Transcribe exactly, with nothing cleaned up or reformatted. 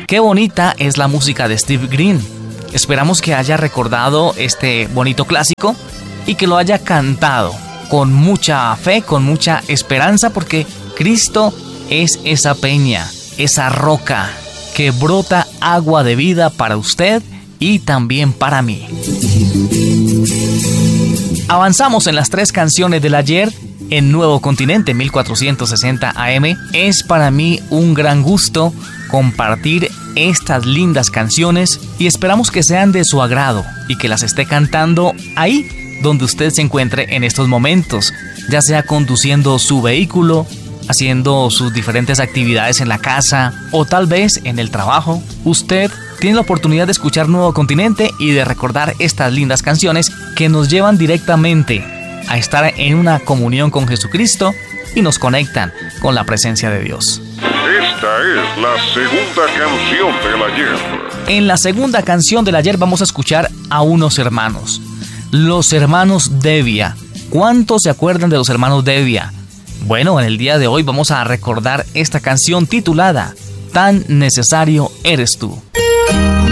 Qué bonita es la música de Steve Green. Esperamos que haya recordado este bonito clásico y que lo haya cantado con mucha fe, con mucha esperanza, porque Cristo es esa peña, esa roca que brota agua de vida para usted y también para mí. Avanzamos en las tres canciones del ayer en Nuevo Continente mil cuatrocientos sesenta A M. Es para mí un gran gusto compartir estas lindas canciones y esperamos que sean de su agrado y que las esté cantando ahí donde usted se encuentre en estos momentos, ya sea conduciendo su vehículo, haciendo sus diferentes actividades en la casa o tal vez en el trabajo. Usted tiene la oportunidad de escuchar Nuevo Continente y de recordar estas lindas canciones que nos llevan directamente a estar en una comunión con Jesucristo y nos conectan con la presencia de Dios. Esta es la segunda canción del ayer. En la segunda canción del ayer vamos a escuchar a unos hermanos, los hermanos Devia. ¿Cuántos se acuerdan de los hermanos Devia? Bueno, en el día de hoy vamos a recordar esta canción titulada Tan necesario eres tú.